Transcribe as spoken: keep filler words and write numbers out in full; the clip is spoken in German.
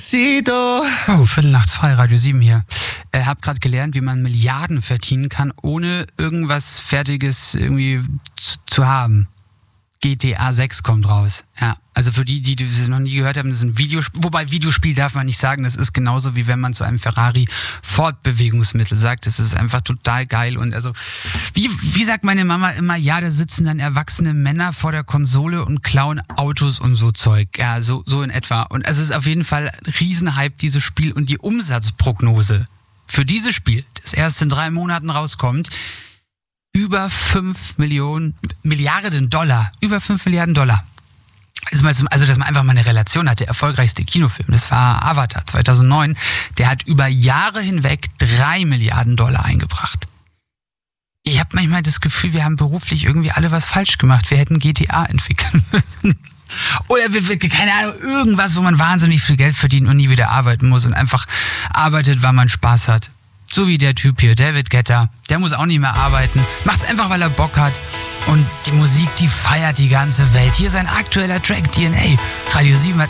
Despacito. Oh, Viertel nach zwei, Radio sieben hier. Ich habe gerade gelernt, wie man Milliarden verdienen kann, ohne irgendwas Fertiges irgendwie zu, zu haben. G T A sechs kommt raus. Ja, also für die, die das noch nie gehört haben, das ist ein Videospiel. Wobei Videospiel darf man nicht sagen, das ist genauso wie wenn man zu einem Ferrari Fortbewegungsmittel sagt. Das ist einfach total geil. Und also, wie, wie sagt meine Mama immer, ja, da sitzen dann erwachsene Männer vor der Konsole und klauen Autos und so Zeug. Ja, so, so in etwa. Und es ist auf jeden Fall ein Riesenhype, dieses Spiel. Und die Umsatzprognose für dieses Spiel, das erst in drei Monaten rauskommt, über fünf Millionen, Milliarden Dollar, über fünf Milliarden Dollar. Also, dass man einfach mal eine Relation hat. Der erfolgreichste Kinofilm, das war Avatar zweitausendneun, der hat über Jahre hinweg drei Milliarden Dollar eingebracht. Ich habe manchmal das Gefühl, wir haben beruflich irgendwie alle was falsch gemacht. Wir hätten G T A entwickeln müssen. Oder wir, wir, keine Ahnung, irgendwas, wo man wahnsinnig viel Geld verdient und nie wieder arbeiten muss und einfach arbeitet, weil man Spaß hat. So wie der Typ hier, David Guetta. Der muss auch nicht mehr arbeiten. Macht's einfach, weil er Bock hat. Und die Musik, die feiert die ganze Welt. Hier ist ein aktueller Track, D N A. Radio sieben hat